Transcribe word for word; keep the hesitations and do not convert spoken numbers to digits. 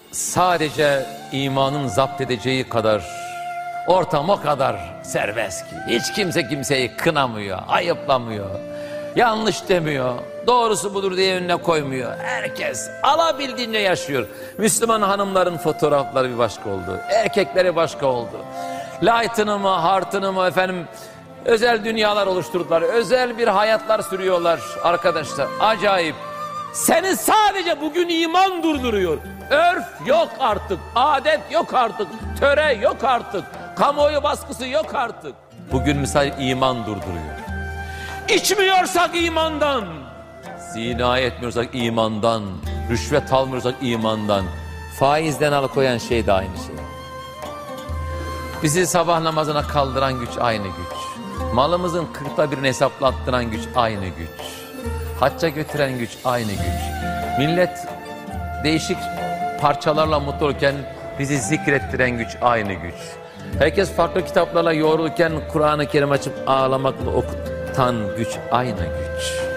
sadece imanın zapt edeceği kadar, ortam o kadar serbest ki hiç kimse kimseyi kınamıyor, ayıplamıyor, yanlış demiyor, doğrusu budur diye önüne koymuyor. Herkes alabildiğince yaşıyor. Müslüman hanımların fotoğrafları bir başka oldu, erkekleri başka oldu. Light'ını mı, heart'ını mı efendim, özel dünyalar oluşturdular, özel bir hayatlar sürüyorlar arkadaşlar. Acayip. Seni sadece bugün iman durduruyor. Örf yok artık, adet yok artık, töre yok artık, kamuoyu baskısı yok artık. Bugün misal iman durduruyor. İçmiyorsak imandan, zina etmiyorsak imandan, rüşvet almıyorsak imandan, faizden alıkoyan şey de aynı şey. Bizi sabah namazına kaldıran güç aynı güç. Malımızın kırkta birini hesaplattıran güç aynı güç. Hacca götüren güç aynı güç. Millet değişik parçalarla mutlu olurken bizi zikrettiren güç aynı güç. Herkes farklı kitaplarla yoğrulurken Kur'an-ı Kerim açıp ağlamakla okutan güç aynı güç.